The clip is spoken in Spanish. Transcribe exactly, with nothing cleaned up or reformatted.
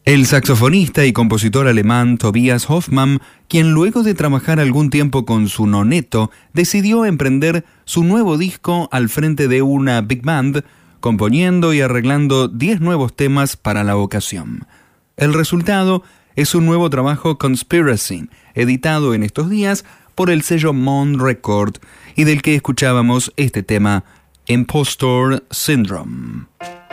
El saxofonista y compositor alemán Tobias Hoffmann, quien luego de trabajar algún tiempo con su noneto, decidió emprender su nuevo disco al frente de una big band, componiendo y arreglando diez nuevos temas para la ocasión. El resultado es un nuevo trabajo Conspiracy, editado en estos días por el sello Mon Record, y del que escuchábamos este tema Impostor Syndrome.